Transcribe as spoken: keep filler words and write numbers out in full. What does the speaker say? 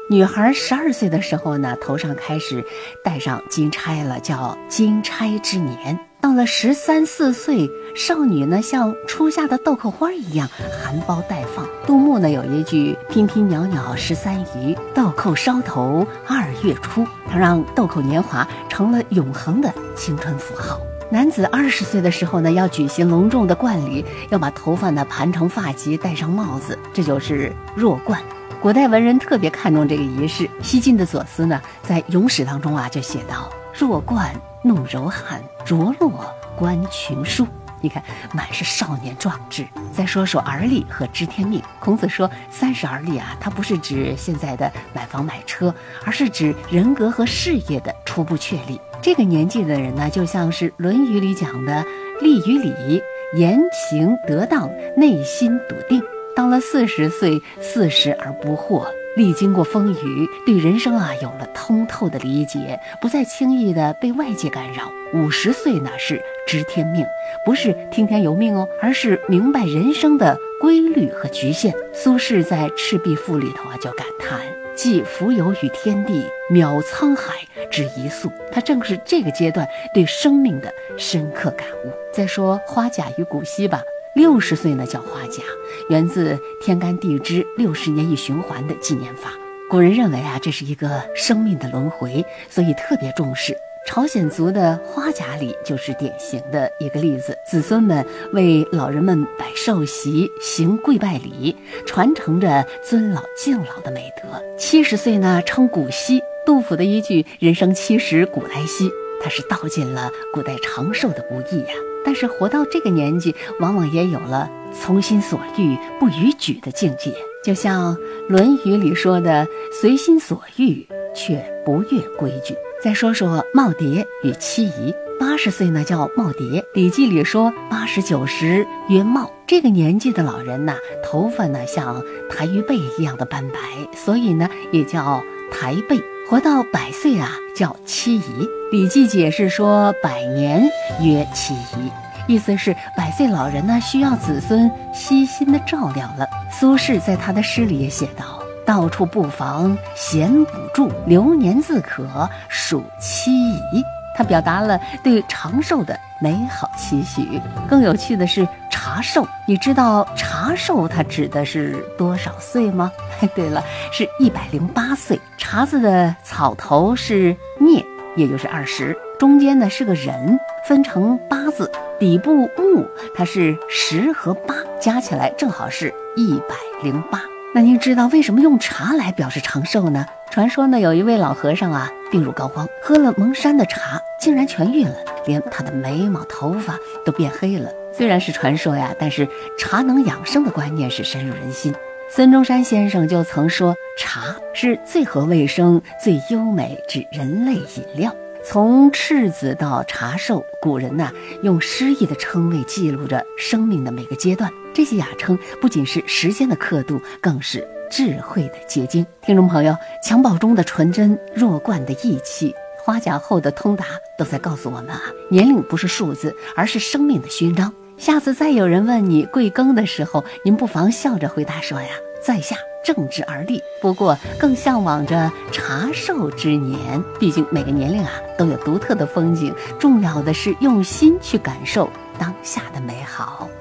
女孩十二岁的时候呢，头上开始戴上金钗了，叫金钗之年。到了十三四岁，少女呢像初夏的豆蔻花一样含苞待放。杜牧呢有一句娉娉袅袅十三余，豆蔻梢头二月初，他让豆蔻年华成了永恒的青春符号。男子二十岁的时候呢，要举行隆重的冠礼，要把头发呢盘成发髻，戴上帽子，这就是弱冠。古代文人特别看重这个仪式。西晋的左思呢，在《咏史》当中啊，就写道：“弱冠弄柔汗，着落观群书。”你看，满是少年壮志。再说说而立和知天命。孔子说三十而立啊，它不是指现在的买房买车，而是指人格和事业的初步确立。这个年纪的人呢，就像是《论语》里讲的立于礼，言行得当，内心笃定。到了四十岁，四十而不惑，历经过风雨，对人生啊有了通透的理解，不再轻易的被外界干扰。五十岁呢是知天命，不是听天由命哦，而是明白人生的规律和局限。苏轼在《赤壁赋》里头啊就感叹：“寄蜉蝣于天地，渺沧海之一粟。”他正是这个阶段对生命的深刻感悟。再说花甲与古稀吧。六十岁呢叫花甲，源自天干地支六十年一循环的纪年法。古人认为啊，这是一个生命的轮回，所以特别重视。朝鲜族的花甲礼就是典型的一个例子。子孙们为老人们摆寿席，行跪拜礼，传承着尊老敬老的美德。七十岁呢称古稀，杜甫的一句“人生七十古来稀”，它是道尽了古代长寿的不易呀、啊。但是活到这个年纪，往往也有了从心所欲不逾矩的境界。就像《论语》里说的“随心所欲，却不越规矩”。再说说耄耋与妻仪。八十岁呢叫耄耋，《礼记》里说八十九十曰耄。这个年纪的老人呐，头发呢像台鱼背一样的斑白，所以呢也叫台背。活到百岁啊叫妻仪。《礼记》解释说百年曰妻仪，意思是百岁老人呢需要子孙悉心的照料了。苏轼在他的诗里也写道：“到处不妨闲补助，流年自可属妻仪。”他表达了对长寿的美好期许。更有趣的是茶寿，你知道茶寿它指的是多少岁吗？对了，是一百零八岁。茶字的草头是镊，也就是二十，中间呢是个人，分成八字，底部木，它是十和八，加起来正好是一百零八。那您知道为什么用茶来表示长寿呢？传说呢，有一位老和尚啊，病入膏肓，喝了蒙山的茶，竟然痊愈了，连他的眉毛、头发都变黑了。虽然是传说呀，但是茶能养生的观念是深入人心。孙中山先生就曾说，茶是最合卫生、最优美之人类饮料。从赤子到茶寿，古人呐、啊、用诗意的称谓记录着生命的每个阶段。这些雅称不仅是时间的刻度，更是智慧的结晶。听众朋友，襁褓中的纯真，弱冠的义气，花甲后的通达，都在告诉我们啊，年龄不是数字，而是生命的勋章。下次再有人问你贵庚的时候，您不妨笑着回答说呀，在下正直而立，不过更向往着茶寿之年。毕竟每个年龄啊都有独特的风景，重要的是用心去感受当下的美好。